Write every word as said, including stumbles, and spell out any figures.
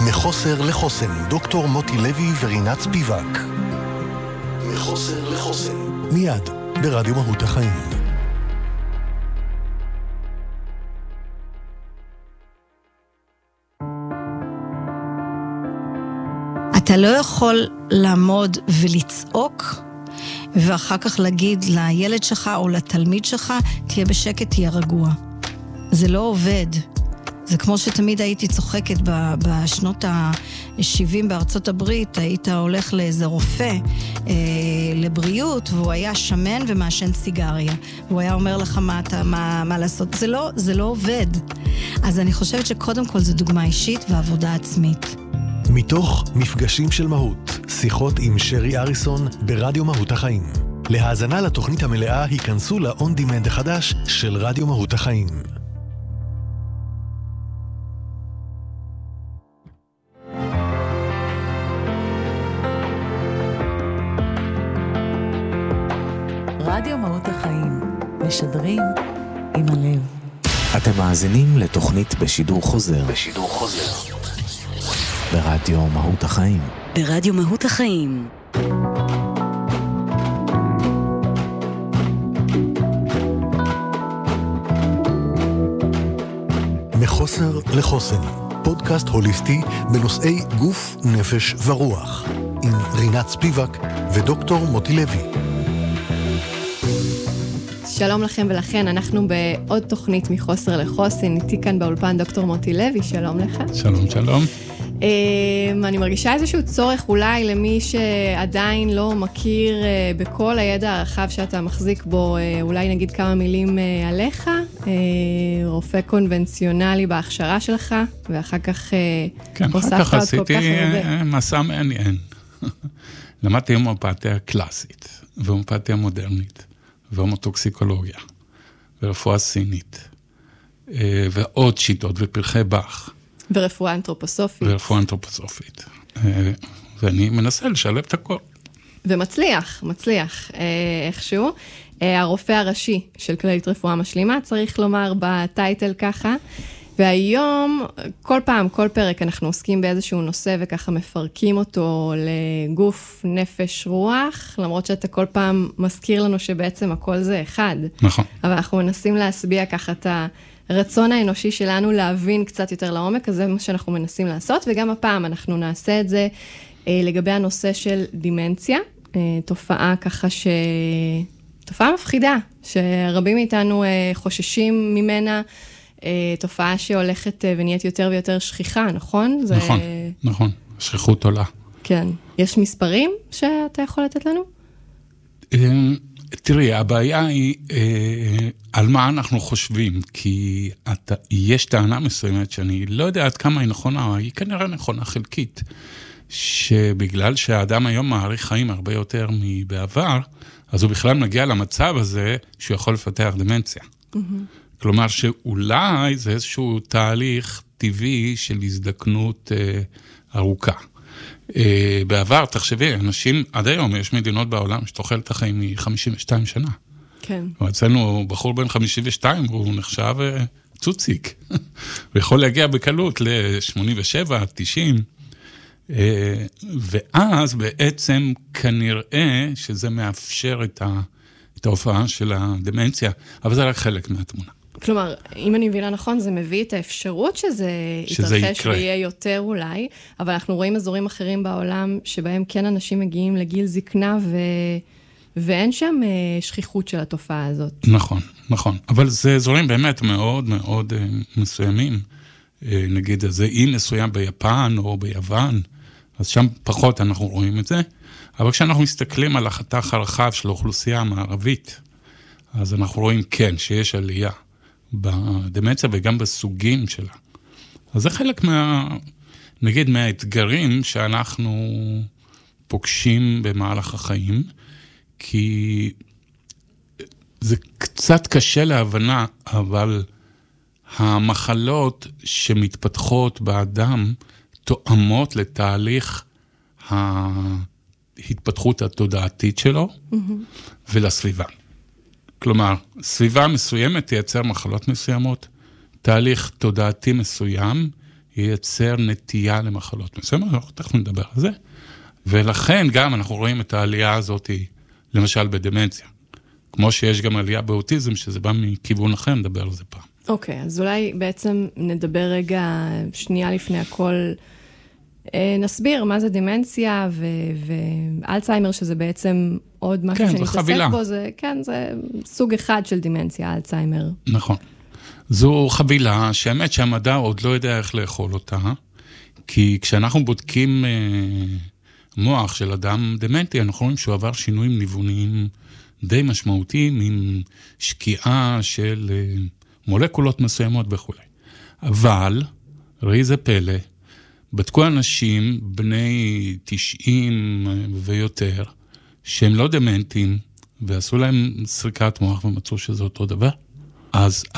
מחוסר לחוסן, דוקטור מוטי לוי ורינת ספיבק. מחוסר לחוסן. מיד, ברדיו מהות החיים. אתה לא יכול לעמוד ולצעוק, ואחר כך להגיד לילד שלך או לתלמיד שלך, תהיה בשקט, תהיה רגוע. זה לא עובד. זה כמו שתמיד הייתי צוחקת בשנות ה-שבעים בארצות הברית, היית הולך לאיזה רופא אה, לבריאות, והוא היה שמן ומעשן סיגריה. הוא היה אומר לך מה, אתה, מה, מה לעשות. זה לא, זה לא עובד. אז אני חושבת שקודם כל זה דוגמה אישית ועבודה עצמית. מתוך מפגשים של מהות, שיחות עם שרי אריסון ברדיו מהות החיים. להאזנה לתוכנית המלאה היכנסו ל-On Demand החדש של רדיו מהות החיים. רדיו מהות החיים, משדרים עם הלב. אתם מאזינים לתוכנית בשידור חוזר. בשידור חוזר. ברדיו מהות החיים. ברדיו מהות החיים. מחוסר לחוסן, פודקאסט הוליסטי בנושאי גוף, נפש ורוח, עם רינת ספיבק ודוקטור מוטי לוי. שלום לכם ולכן, אנחנו בעוד תוכנית מחוסר לחוסן, איתי כאן באולפן דוקטור מוטי לוי, שלום לך. שלום, שלום. אני מרגישה איזשהו צורך אולי למי שעדיין לא מכיר בכל הידע הרחב שאתה מחזיק בו, אולי נגיד כמה מילים עליך, רופא קונבנציונלי בהכשרה שלך, ואחר כך כן, אחר כך עשיתי מסע מעניין. למדתי הומאופתיה קלאסית, והומאופתיה מודרנית, והומוטוקסיקולוגיה, ורפואה סינית, ועוד שיטות ופרחי באך. ורפואה אנתרופוסופית. ורפואה אנתרופוסופית. ואני מנסה לשלב את הכל. ומצליח, מצליח איכשהו. הרופא הראשי של כללית רפואה משלימה, צריך לומר בטייטל ככה. והיום, כל פעם, כל פרק, אנחנו עוסקים באיזשהו נושא וככה מפרקים אותו לגוף, נפש, רוח, למרות שאתה כל פעם מזכיר לנו שבעצם הכל זה אחד. נכון. אבל אנחנו מנסים להסביע ככה את ה... הרצון האנושי שלנו להבין קצת יותר לעומק, אז זה מה שאנחנו מנסים לעשות, וגם הפעם אנחנו נעשה את זה אה, לגבי הנושא של דימנציה, אה, תופעה ככה ש... תופעה מפחידה, שרבים מאיתנו אה, חוששים ממנה, אה, תופעה שהולכת אה, ונהיית יותר ויותר שכיחה, נכון? זה... נכון, נכון, שכיחות עולה. כן. יש מספרים שאתה יכול לתת לנו? תראי, הבעיה היא אה, על מה אנחנו חושבים, כי אתה, יש טענה מסוימת שאני לא יודע עד כמה היא נכונה, היא כנראה נכונה חלקית, שבגלל שהאדם היום מעריך חיים הרבה יותר מבעבר, אז הוא בכלל מגיע למצב הזה שהוא יכול לפתח דמנציה. Mm-hmm. כלומר שאולי זה איזשהו תהליך טבעי של הזדקנות אה, ארוכה. בעבר, תחשבי, אנשים, עד היום יש מדינות בעולם שתוחלת החיים מ-חמישים ושתיים שנה. כן. אצלנו בחור בן חמישים ושתיים, הוא נחשב צוציק. הוא יכול להגיע בקלות ל-שמונים ושבע, תשעים. ואז בעצם כנראה שזה מאפשר את ההופעה של הדמנציה, אבל זה רק חלק מהתמונה. כלומר, אם אני מבינה נכון, זה מביא את האפשרות שזה, שזה יתרחש יקרה. ויהיה יותר אולי, אבל אנחנו רואים אזורים אחרים בעולם, שבהם כן אנשים מגיעים לגיל זקנה, ו... ואין שם שכיחות של התופעה הזאת. נכון, נכון. אבל זה אזורים באמת מאוד מאוד מסוימים. נגיד, זה אי מסוים ביפן או ביוון, אז שם פחות אנחנו רואים את זה. אבל כשאנחנו מסתכלים על החתך הרחב של האוכלוסייה המערבית, אז אנחנו רואים כן, שיש עלייה. בדמנציה וגם בסוגים שלה. אז זה חלק מה, נגיד, מהאתגרים שאנחנו פוגשים במהלך החיים, כי זה קצת קשה להבנה, אבל המחלות שמתפתחות באדם תואמות לתהליך ההתפתחות התודעתית שלו mm-hmm. ולסביבה. כלומר, סביבה מסוימת תייצר מחלות מסוימות, תהליך תודעתי מסוים ייצר נטייה למחלות מסוימות, אנחנו תכף נדבר על זה, ולכן גם אנחנו רואים את העלייה הזאת, למשל בדמנציה, כמו שיש גם עלייה באוטיזם, שזה בא מכיוון אחר, נדבר על זה פעם. אוקיי, אז אולי בעצם נדבר רגע, שנייה לפני הכל, נסביר מה זה דמנציה ואלצהיימר, שזה בעצם עוד משהו כן, שנתעסק בו, זה, כן, זה סוג אחד של דמנציה, אלצהיימר. נכון. זו חבילה שהאמת שהמדע עוד לא יודע איך לאכול אותה, כי כשאנחנו בודקים אה, מוח של אדם דמנטי, אנחנו רואים שהוא עבר שינויים ניווניים די משמעותיים, עם שקיעה של אה, מולקולות מסוימות וכו'. אבל, ראי זה פלא, בדקו אנשים בני תשעים ויותר, שהם לא דמנטים, ועשו להם סריקת מוח ומצאו שזה אותו דבר. אז